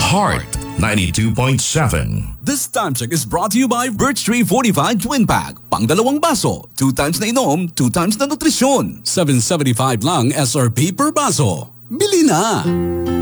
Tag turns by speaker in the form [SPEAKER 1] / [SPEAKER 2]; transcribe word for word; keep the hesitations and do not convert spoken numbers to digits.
[SPEAKER 1] Heart ninety-two point seven.
[SPEAKER 2] This time check is brought to you by Birch Tree Fortified Twin Pack. Pang dalawang baso, two times na inom, two times na nutrisyon. seven seventy-five lang S R P per baso. Bili na!